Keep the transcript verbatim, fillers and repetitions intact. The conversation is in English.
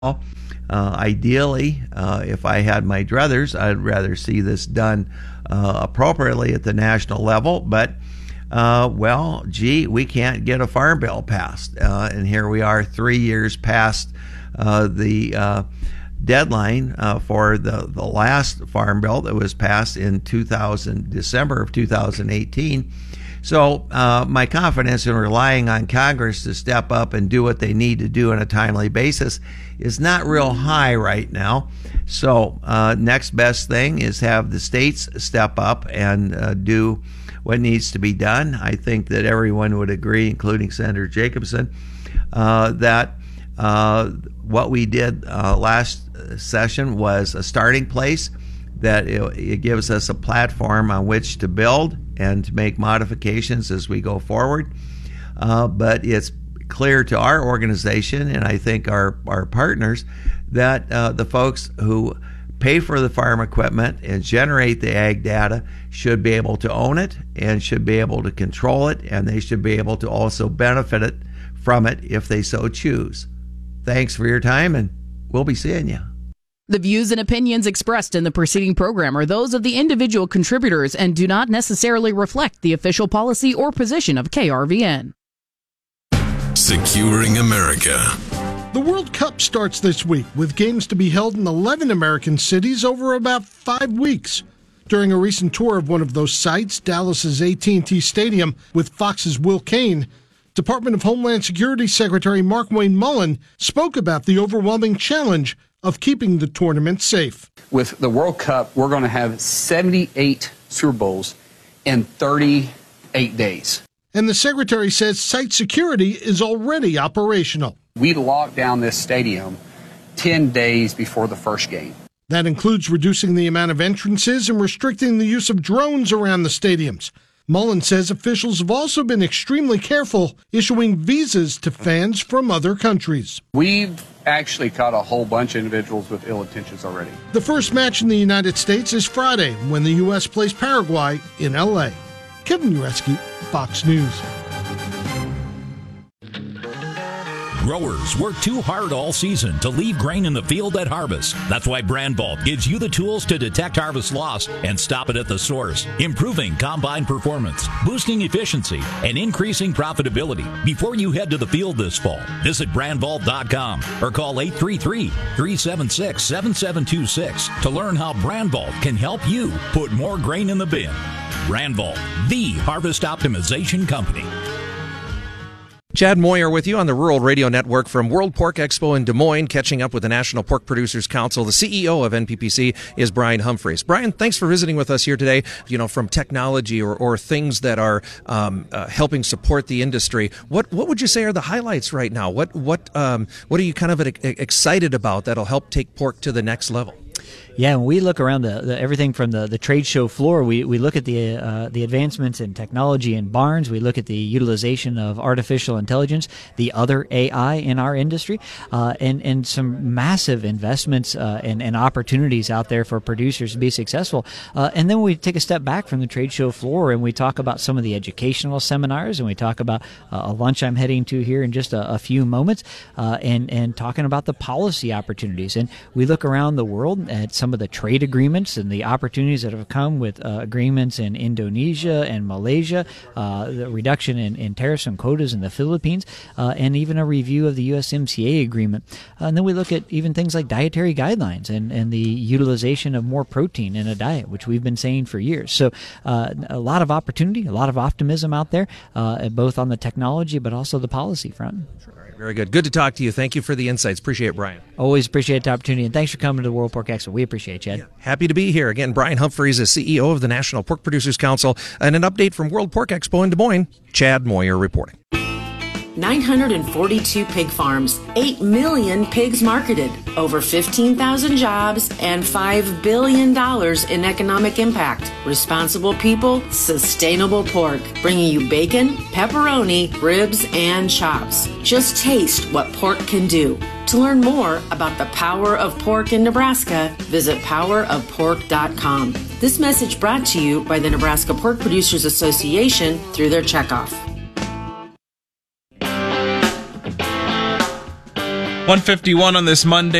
Uh, ideally, uh, if I had my druthers, I'd rather see this done uh, appropriately at the national level. But, uh, well, gee, we can't get a farm bill passed. Uh, and here we are three years past uh, the uh, deadline uh, for the, the last farm bill that was passed in two thousand, December of two thousand eighteen. So uh, my confidence in relying on Congress to step up and do what they need to do on a timely basis is not real high right now. So uh, next best thing is have the states step up and uh, do what needs to be done. I think that everyone would agree, including Senator Jacobson, uh, that uh, what we did uh, last session was a starting place, that it, it gives us a platform on which to build and to make modifications as we go forward. Uh, but it's clear to our organization, and I think our, our partners, that uh, the folks who pay for the farm equipment and generate the ag data should be able to own it and should be able to control it, and they should be able to also benefit it from it if they so choose. Thanks for your time, and we'll be seeing you. The views and opinions expressed in the preceding program are those of the individual contributors and do not necessarily reflect the official policy or position of K R V N. Securing America. The World Cup starts this week, with games to be held in eleven American cities over about five weeks. During a recent tour of one of those sites, Dallas's A T and T Stadium, with Fox's Will Cain, Department of Homeland Security Secretary Markwayne Mullin spoke about the overwhelming challenge of keeping the tournament safe. With the World Cup, we're going to have seventy-eight Super Bowls in thirty-eight days. And the secretary says site security is already operational. We locked down this stadium ten days before the first game. That includes reducing the amount of entrances and restricting the use of drones around the stadiums. Mullin says officials have also been extremely careful issuing visas to fans from other countries. We've actually caught a whole bunch of individuals with ill intentions already. The first match in the United States is Friday, when the U S plays Paraguay in L A. Kevin Ureski, Fox News. Growers work too hard all season to leave grain in the field at harvest. That's why Brandvault gives you the tools to detect harvest loss and stop it at the source, improving combine performance, boosting efficiency, and increasing profitability. Before you head to the field this fall, visit brandvault dot com or call eight three three, three seven six, seven seven two six to learn how Brandvault can help you put more grain in the bin. Brandvault, the harvest optimization company. Chad Moyer with you on the Rural Radio Network from World Pork Expo in Des Moines, catching up with the National Pork Producers Council. The C E O of N P P C is Brian Humphreys. Brian, thanks for visiting with us here today. You know, from technology or, or things that are um, uh, helping support the industry, what what would you say are the highlights right now? What what um, what are you kind of excited about that'll help take pork to the next level? Yeah, when we look around the, the everything from the, the trade show floor, we, we look at the uh, the advancements in technology in barns. We look at the utilization of artificial intelligence, the other A I in our industry, uh, and and some massive investments uh, and, and opportunities out there for producers to be successful. Uh, and then we take a step back from the trade show floor and we talk about some of the educational seminars, and we talk about uh, a lunch I'm heading to here in just a, a few moments, uh, and and talking about the policy opportunities. And we look around the world at some of the trade agreements and the opportunities that have come with uh, agreements in Indonesia and Malaysia, uh, the reduction in, in tariffs and quotas in the Philippines, uh, and even a review of the U S M C A agreement. Uh, and then we look at even things like dietary guidelines and, and the utilization of more protein in a diet, which we've been saying for years. So uh, a lot of opportunity, a lot of optimism out there, uh, both on the technology but also the policy front. Sure. Very good. Good to talk to you. Thank you for the insights. Appreciate it, Brian. Always appreciate the opportunity, and thanks for coming to the World Pork Expo. We appreciate you, Chad. Yeah, happy to be here. Again, Brian Humphreys is C E O of the National Pork Producers Council. And an update from World Pork Expo in Des Moines, Chad Moyer reporting. nine hundred forty-two pig farms, eight million pigs marketed, over fifteen thousand jobs, and five billion dollars in economic impact. Responsible people, sustainable pork, bringing you bacon, pepperoni, ribs, and chops. Just taste what pork can do. To learn more about the power of pork in Nebraska, visit power of pork dot com. This message brought to you by the Nebraska Pork Producers Association through their checkoff. one fifty-one on this Monday.